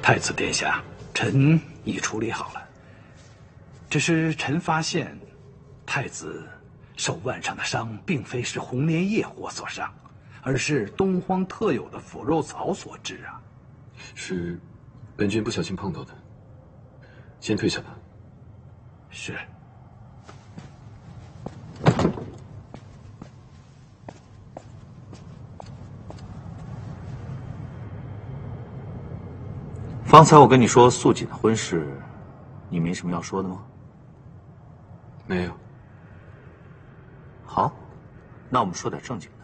太子殿下，臣已处理好了。只是臣发现，太子手腕上的伤，并非是红莲叶火所伤，而是东荒特有的腐肉草所致啊！ 是本君不小心碰到的，先退下吧。 是。 方才我跟你说素锦的婚事，你没什么要说的吗？ 没有。 好，那我们说点正经的。